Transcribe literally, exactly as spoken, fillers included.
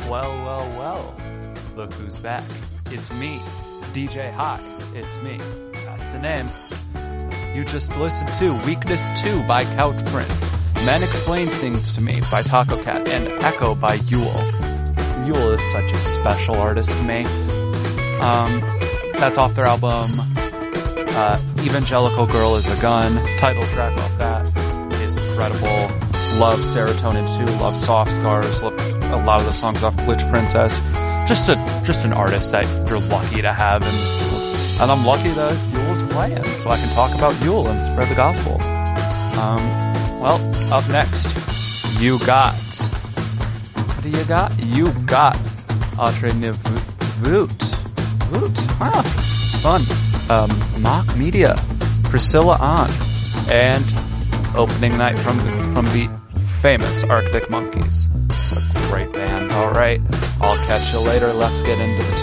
Well, well, well. Look who's back. It's me, D J High. It's me. That's the name. You just listened to Weakness two by Couchprint, Men Explain Things to Me by Taco Cat, and Echo by Yule. Yule is such a special artist to me. Um, that's off their album, uh, Evangelical Girl is a Gun. Title track off that is incredible. Love Serotonin two, love Soft Scars, love a lot of the songs off Glitch Princess. Just a, just an artist that you're lucky to have in this field. And I'm lucky that Yule is playing, so I can talk about Yule and spread the gospel. Um, well, up next, you got, what do you got? You got Atre Nivut. Voot. Ah, fun. Um, Mock Media, Priscilla On, and opening night from the, from the famous Arctic Monkeys. A great band. All right, I'll catch you later. Let's get into the